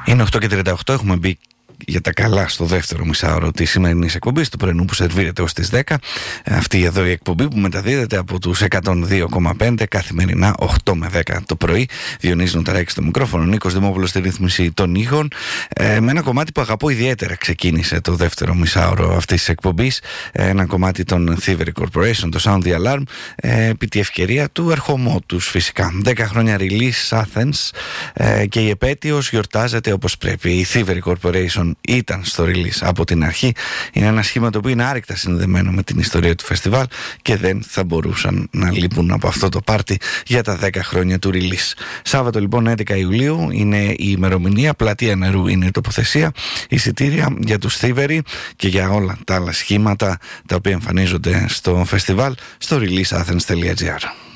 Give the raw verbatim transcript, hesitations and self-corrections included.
Είναι οκτώ και τριάντα οκτώ, έχουμε μπει για τα καλά στο δεύτερο μισάωρο της σημερινής εκπομπής του πρωινού που σερβίρεται ως τις δέκα. Αυτή εδώ η εκπομπή που μεταδίδεται από τους εκατόν δύο κόμμα πέντε καθημερινά οκτώ με δέκα το πρωί. Διονύσης Νοταράκης στο μικρόφωνο, Νίκος Δημόπουλος στη ρύθμιση των ήχων. Ε, με ένα κομμάτι που αγαπώ ιδιαίτερα ξεκίνησε το δεύτερο μισάωρο αυτής της εκπομπής. Ε, ένα κομμάτι των Thievery Corporation, το Sound the Alarm, ε, επί τη ευκαιρία του ερχομότους φυσικά. δέκα χρόνια release Athens, ε, και η επέτειος γιορτάζεται όπως πρέπει. Η Thievery Corporation ήταν στο release από την αρχή. Είναι ένα σχήμα το οποίο είναι άρρηκτα συνδεμένο με την ιστορία του φεστιβάλ και δεν θα μπορούσαν να λείπουν από αυτό το πάρτι για τα δέκα χρόνια του release. Σάββατο λοιπόν έντεκα Ιουλίου είναι η ημερομηνία, πλατεία Νερού είναι η τοποθεσία, εισιτήρια για τους Thievery και για όλα τα άλλα σχήματα τα οποία εμφανίζονται στο φεστιβάλ στο release athens τελεία gr.